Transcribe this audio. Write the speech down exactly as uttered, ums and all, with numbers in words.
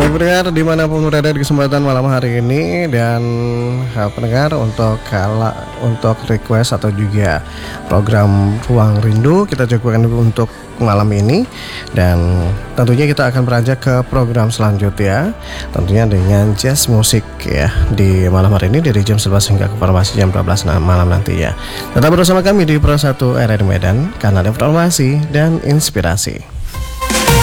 Baik pendengar, dimanapun berada di kesempatan malam hari ini. Dan uh, pendengar, untuk kala untuk request atau juga program Ruang Rindu kita cukupkan dulu untuk malam ini. Dan tentunya kita akan beranjak ke program selanjutnya, tentunya dengan jazz musik ya, di malam hari ini dari jam sebelas hingga ke informasi jam dua belas malam nantinya. Tetap bersama kami di Pro satu R R Medan, kanal informasi dan inspirasi.